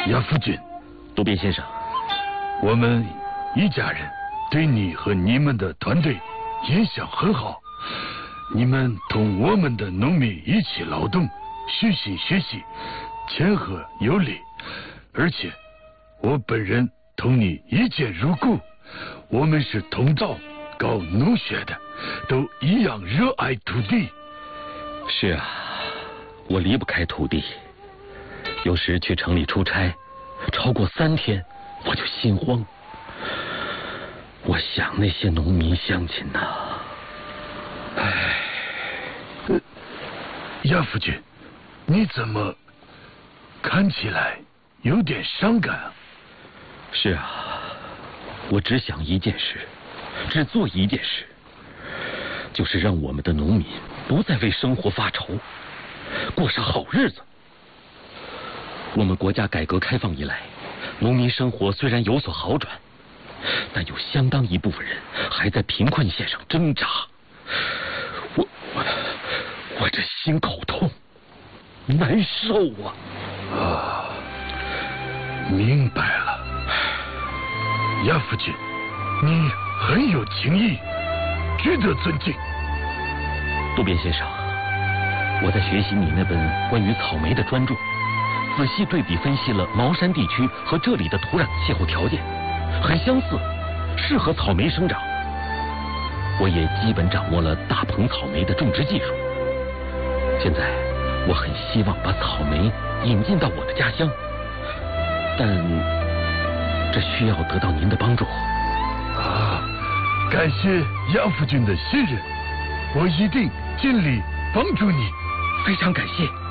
亚夫君， 渡边先生， 我们一家人对你和你们的团队印象很好。你们同我们的农民一起劳动，虚心学习，谦和有礼，而且我本人同你一见如故。我们是同道搞农学的，都一样热爱土地。 是啊，我离不开土地。有时去城里出差，超过3天，我就心慌。我想那些农民乡亲呐。唉， 亚夫君，你怎么看起来有点伤感啊？ 是啊，我只想一件事，只做一件事，就是让我们的农民不再为生活发愁，过上好日子。我们国家改革开放以来，农民生活虽然有所好转，但有相当一部分人还在贫困线上挣扎。我这心口痛，难受啊！ 啊，明白了，亚夫君，你很有情义，值得尊敬。 渡边先生，我在学习你那本关于草莓的专著，仔细对比分析了茅山地区和这里的土壤气候条件，很相似，适合草莓生长。我也基本掌握了大棚草莓的种植技术。现在我很希望把草莓引进到我的家乡，但这需要得到您的帮助。 啊，感谢亚夫君的信任，我一定尽力帮助你。 非常感谢。